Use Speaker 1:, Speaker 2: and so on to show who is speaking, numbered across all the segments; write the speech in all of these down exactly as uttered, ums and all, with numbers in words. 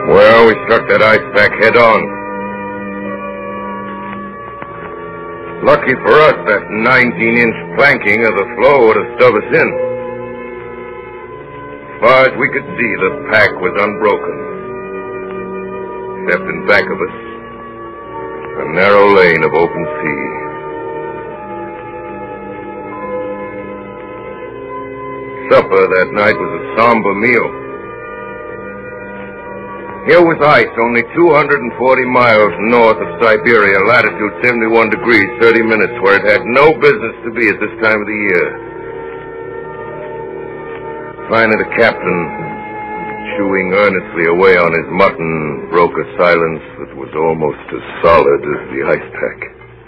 Speaker 1: Well, we struck that ice pack head on. Lucky for us, that nineteen-inch planking of the floe would have stove us in. As far as we could see, the pack was unbroken. Except in back of us, a narrow lane of open sea. Supper that night was a somber meal. Here was ice only two hundred forty miles north of Siberia, latitude seventy-one degrees, thirty minutes, where it had no business to be at this time of the year. Finally, the captain, chewing earnestly away on his mutton, broke a silence that was almost as solid as the ice pack.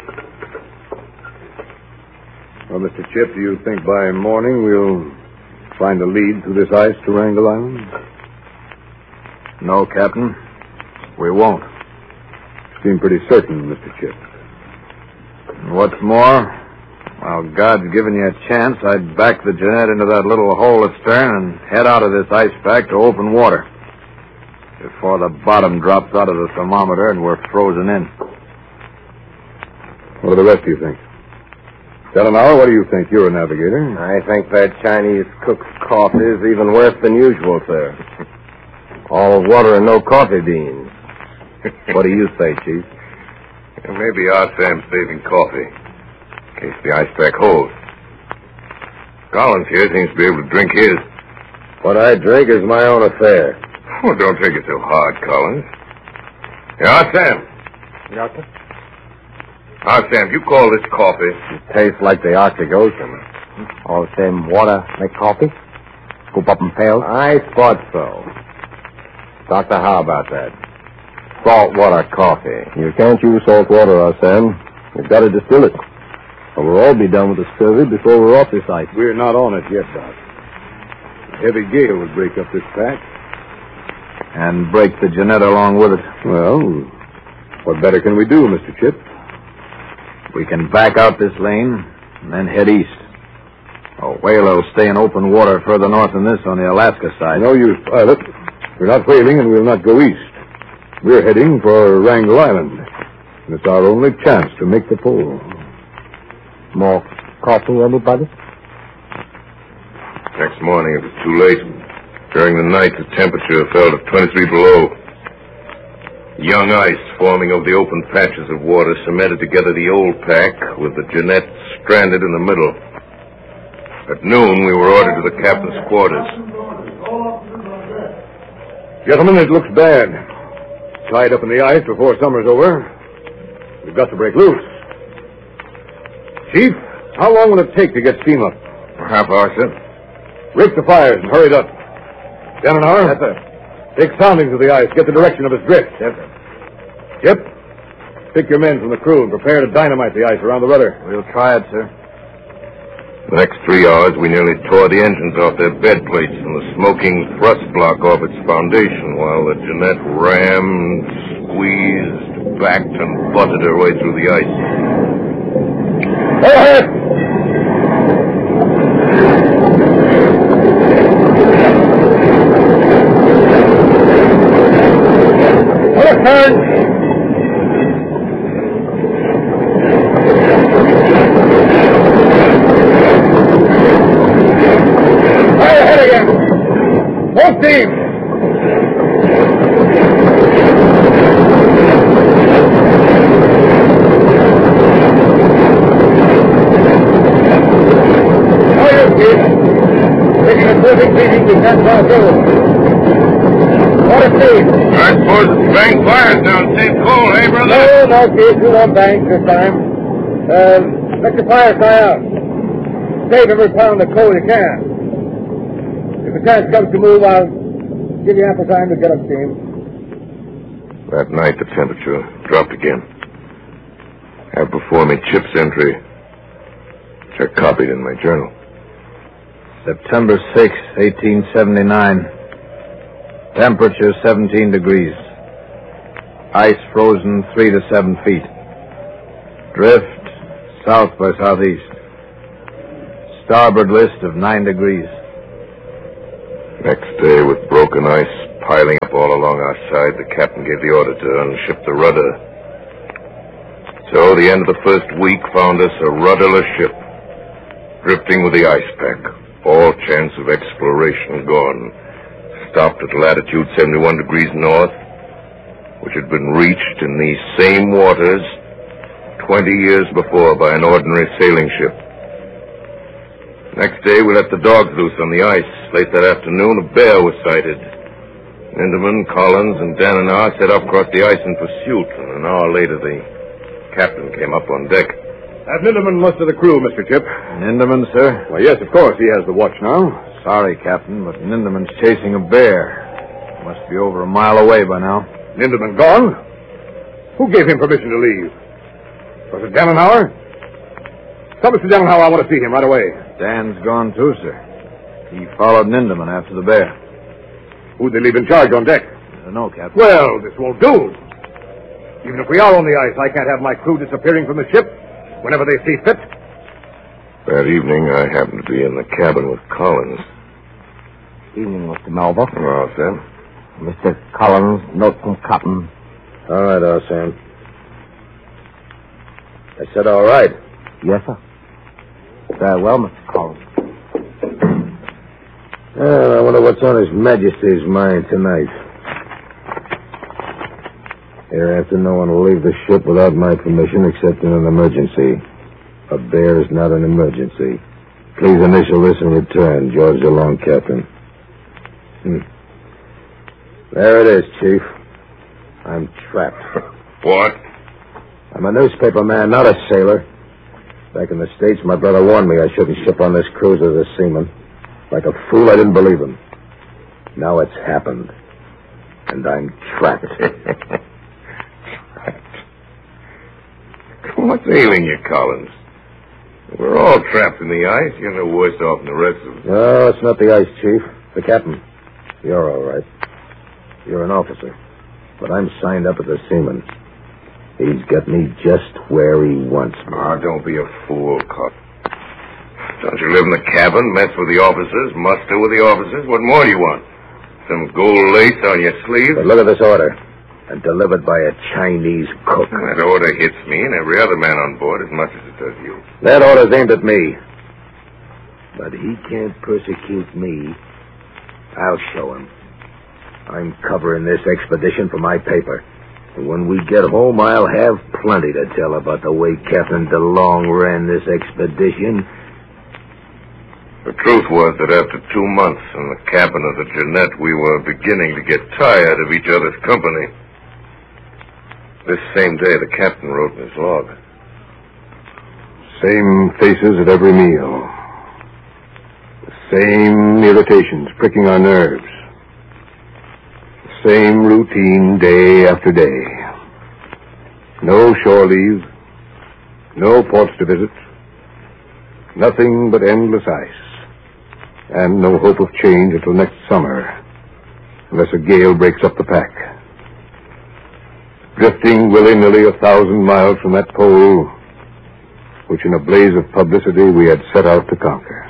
Speaker 2: Well, Mister Chip, do you think by morning we'll find a lead through this ice to Wrangel Island?
Speaker 3: No, Captain. We won't.
Speaker 2: Seem pretty certain, Mister Chip.
Speaker 3: What's more, while God's given you a chance, I'd back the Jeanette into that little hole astern and head out of this ice pack to open water before the bottom drops out of the thermometer and we're frozen in.
Speaker 2: What do the rest of you think? Delanow, what do you think? You're a navigator.
Speaker 4: I think that Chinese cook's coffee is even worse than usual, sir. All water and no coffee beans. What do you say, Chief?
Speaker 1: Yeah, maybe our Sam's saving coffee, in case the ice pack holds. Collins here seems to be able to drink his.
Speaker 4: What I drink is my own affair.
Speaker 1: Oh, don't take it so hard, Collins. Yeah, Sam.
Speaker 4: Doctor?
Speaker 1: Ah, Sam, you call this coffee?
Speaker 4: It tastes like the Arctic Ocean. All same water make coffee? Scoop up in pails? I thought so. Doctor, how about that? Salt water coffee. You can't use salt water, Sam. You've got to distill it. Or we'll all be done with the scurvy before we're off this ice.
Speaker 2: We're not on it yet, Doc. A heavy gale would break up this pack.
Speaker 3: And break the Jeanette along with it.
Speaker 2: Well, what better can we do, Mister Chip?
Speaker 3: We can back out this lane and then head east. A whaler will stay in open water further north than this on the Alaska side.
Speaker 2: No use, pilot. We're not whaling and we'll not go east. We're heading for Wrangel Island. And it's our only chance to make the pole.
Speaker 4: More coffee, anybody?
Speaker 1: Next morning, it was too late. During the night, the temperature fell to twenty-three below. Young ice forming over the open patches of water cemented together the old pack with the Jeanette stranded in the middle. At noon, we were ordered to the captain's quarters.
Speaker 2: Gentlemen, it looks bad. Tied up in the ice before summer's over. We've got to break loose. Chief, how long will it take to get steam up?
Speaker 1: A half hour, sir.
Speaker 2: Rake the fires and hurry it up. Dananor? Yes, sir. Take soundings of the ice. Get the direction of its drift.
Speaker 4: Yes, sir.
Speaker 2: Chip, pick your men from the crew and prepare to dynamite the ice around the rudder.
Speaker 3: We'll try it, sir.
Speaker 1: The next three hours, we nearly tore the engines off their bed plates and the smoking thrust block off its foundation while the Jeanette rammed, squeezed, backed, and butted her way through the ice.
Speaker 2: Go ahead! Turn! Fire ahead again! Full steam! Fire, Chief! Taking a perfect beating to San Francisco. What a speed!
Speaker 1: I suppose it's bang fires down Saint Cole, eh, brother?
Speaker 2: No, no, Chief. We won't bang this time. Uh, let the fire die out. Save every pound of coal you can. If the chance comes to move, I'll give you ample time to get up steam.
Speaker 1: That night, the temperature dropped again. I have before me Chip's entry, which I copied in my journal.
Speaker 3: September sixth, eighteen seventy-nine. Temperature seventeen degrees. Ice frozen three to seven feet. Drift south by southeast. Starboard list of nine degrees.
Speaker 1: Next day, with broken ice piling up all along our side, the captain gave the order to unship the rudder. So the end of the first week found us a rudderless ship, drifting with the ice pack, all chance of exploration gone. Stopped at latitude seventy-one degrees north, which had been reached in these same waters twenty years before by an ordinary sailing ship. Next day, we let the dogs loose on the ice. Late that afternoon, a bear was sighted. Ninderman, Collins, and Dananar set off across the ice in pursuit, and an hour later, the captain came up on deck.
Speaker 2: Have Ninderman most of the crew, Mister Chip?
Speaker 3: Ninderman, sir?
Speaker 2: Well, yes, of course. He has the watch now.
Speaker 3: Sorry, Captain, but Ninderman's chasing a bear. Must be over a mile away by now.
Speaker 2: Ninderman gone? Who gave him permission to leave? Was it Dannenhauer? Tell Mister Dannenhauer I want to see him right away.
Speaker 3: Dan's gone too, sir. He followed Ninderman after the bear.
Speaker 2: Who'd they leave in charge on deck?
Speaker 3: I don't know, Captain.
Speaker 2: Well, this won't do. Even if we are on the ice, I can't have my crew disappearing from the ship whenever they see fit.
Speaker 1: That evening, I happened to be in the cabin with Collins.
Speaker 4: Evening, Mister Melba.
Speaker 1: Well, Sam.
Speaker 4: Mister Collins, note from Cotton.
Speaker 2: All right, all, Sam. I said all right.
Speaker 4: Yes, sir. Very well, Mister Collins.
Speaker 2: Well, I wonder what's on His Majesty's mind tonight. Hereafter, no one will leave the ship without my permission except in an emergency. A bear is not an emergency. Please initial this and return. George DeLong, Captain. Hmm. There it is, Chief. I'm trapped.
Speaker 1: What?
Speaker 2: I'm a newspaper man, not a sailor. Back in the States, my brother warned me I shouldn't ship on this cruise as a seaman. Like a fool, I didn't believe him. Now it's happened. And I'm trapped.
Speaker 1: Trapped? What's ailing you, Collins? We're all trapped in the ice. You're no worse off than the rest of us.
Speaker 2: No, it's not the ice, Chief. The captain. You're all right. You're an officer. But I'm signed up as a seaman. He's got me just where he wants me.
Speaker 1: Oh, don't be a fool, Cop. Don't you live in the cabin, mess with the officers, muster with the officers? What more do you want? Some gold lace on your sleeve?
Speaker 2: But look at this order. And delivered by a Chinese cook.
Speaker 1: That order hits me and every other man on board as much as it does you.
Speaker 2: That order's aimed at me. But he can't persecute me. I'll show him. I'm covering this expedition for my paper. And when we get home, I'll have plenty to tell about the way Captain DeLong ran this expedition.
Speaker 1: The truth was that after two months in the cabin of the Jeannette, we were beginning to get tired of each other's company. This same day, the captain wrote in his log.
Speaker 5: Same faces at every meal. The same irritations pricking our nerves. The same routine day after day. No shore leave. No ports to visit. Nothing but endless ice. And no hope of change until next summer, unless a gale breaks up the pack. Drifting willy-nilly a thousand miles from that pole, which in a blaze of publicity we had set out to conquer.